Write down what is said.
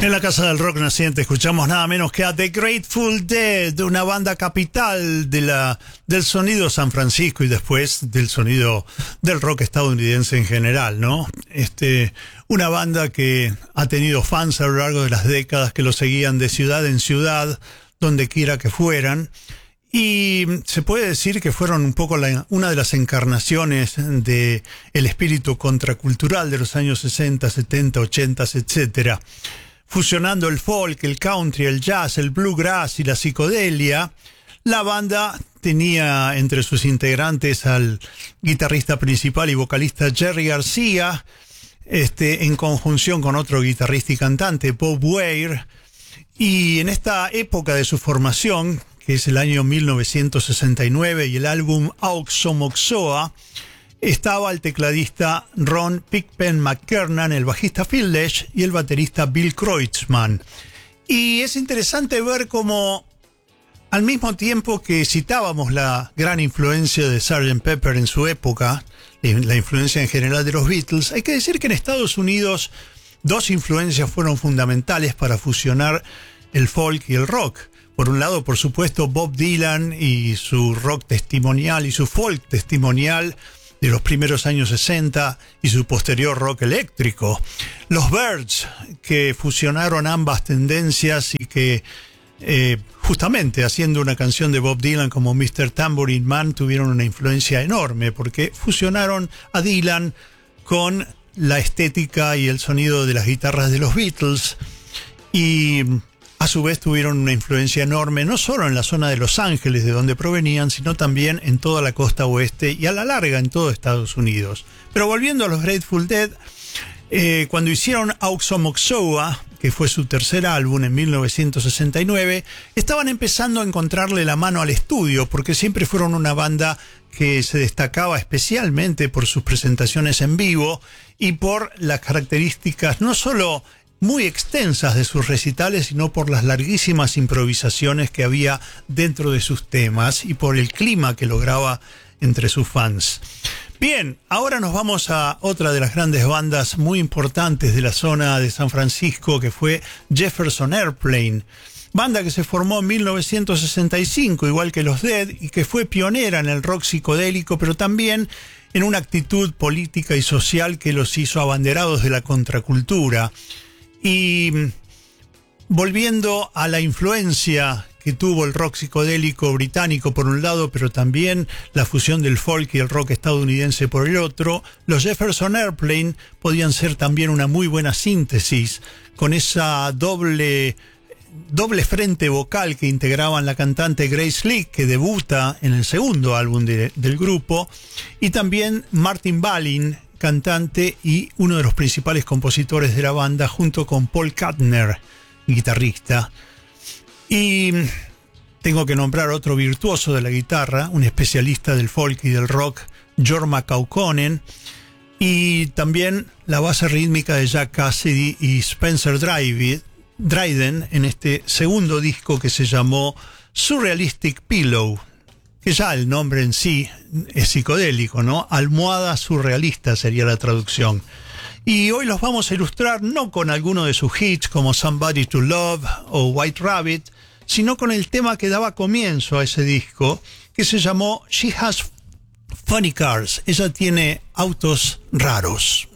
En la Casa del Rock Naciente escuchamos nada menos que a The Grateful Dead, una banda capital del sonido San Francisco y después del sonido del rock estadounidense en general, ¿no? Una banda que ha tenido fans a lo largo de las décadas que lo seguían de ciudad en ciudad, donde quiera que fueran. Y se puede decir que fueron un poco una de las encarnaciones de el espíritu contracultural de los años 60, 70, 80, etcétera. Fusionando el folk, el country, el jazz, el bluegrass y la psicodelia, la banda tenía entre sus integrantes al guitarrista principal y vocalista Jerry García, en conjunción con otro guitarrista y cantante, Bob Weir. Y en esta época de su formación, que es el año 1969 y el álbum Auxomoxoa, estaba el tecladista Ron Pigpen McKernan, el bajista Phil Lesh y el baterista Bill Kreutzmann. Y es interesante ver cómo, al mismo tiempo que citábamos la gran influencia de Sgt. Pepper en su época, la influencia en general de los Beatles, hay que decir que en Estados Unidos dos influencias fueron fundamentales para fusionar el folk y el rock. Por un lado, por supuesto, Bob Dylan y su rock testimonial y su folk testimonial de los primeros años 60 y su posterior rock eléctrico. Los Byrds, que fusionaron ambas tendencias y que justamente haciendo una canción de Bob Dylan como Mr. Tambourine Man tuvieron una influencia enorme porque fusionaron a Dylan con la estética y el sonido de las guitarras de los Beatles y a su vez tuvieron una influencia enorme, no solo en la zona de Los Ángeles, de donde provenían, sino también en toda la costa oeste y a la larga en todo Estados Unidos. Pero volviendo a los Grateful Dead, cuando hicieron Auxomoxoa, que fue su tercer álbum en 1969, estaban empezando a encontrarle la mano al estudio, porque siempre fueron una banda que se destacaba especialmente por sus presentaciones en vivo y por las características no solo muy extensas de sus recitales, sino por las larguísimas improvisaciones que había dentro de sus temas y por el clima que lograba entre sus fans. Bien, ahora nos vamos a otra de las grandes bandas muy importantes de la zona de San Francisco, que fue Jefferson Airplane, banda que se formó en 1965, igual que los Dead, y que fue pionera en el rock psicodélico, pero también en una actitud política y social que los hizo abanderados de la contracultura. Y volviendo a la influencia que tuvo el rock psicodélico británico por un lado, pero también la fusión del folk y el rock estadounidense por el otro, los Jefferson Airplane podían ser también una muy buena síntesis con esa doble frente vocal que integraban la cantante Grace Lee, que debuta en el segundo álbum del grupo, y también Martin Balin, cantante y uno de los principales compositores de la banda, junto con Paul Kantner, guitarrista. Y tengo que nombrar otro virtuoso de la guitarra, un especialista del folk y del rock, Jorma Kaukonen, y también la base rítmica de Jack Cassidy y Spencer Dryden en este segundo disco que se llamó Surrealistic Pillow, que ya el nombre en sí es psicodélico, ¿no? Almohada surrealista sería la traducción. Y hoy los vamos a ilustrar no con alguno de sus hits como Somebody to Love o White Rabbit, sino con el tema que daba comienzo a ese disco, que se llamó She Has Funny Cars. Ella tiene autos raros.